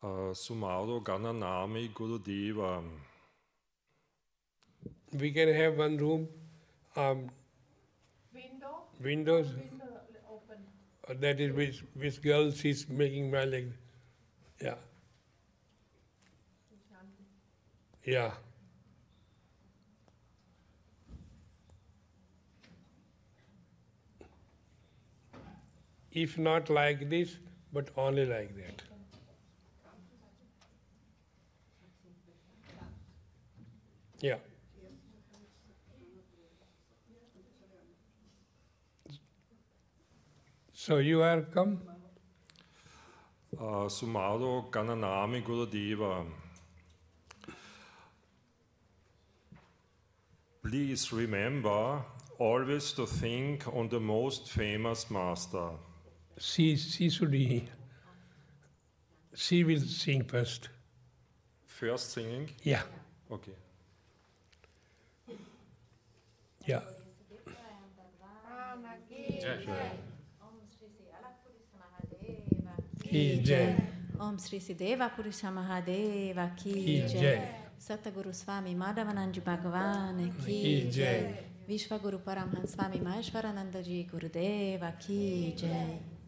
Sumaro Gananami Gurudeva. We can have one room, windows. Open. That is which girl she's making my leg. Yeah. Yeah. If not like this, but only like that. Yeah. So you are come? Sumaro Gananami Gurudeva. Please remember always to think on the most famous master. She will sing first. First singing? Yeah. Okay. Yeah. Ki Jai. Om Sri Siddheva Purusha Mahadeva Ki Ki Jai. Jai. Sataguru Swami Madhavanand Bhagavan Ki Ki Jai. Jai. Vishwaguru Paramhans Swami Maheshwarananda Ji Gurudeva Ki Jai.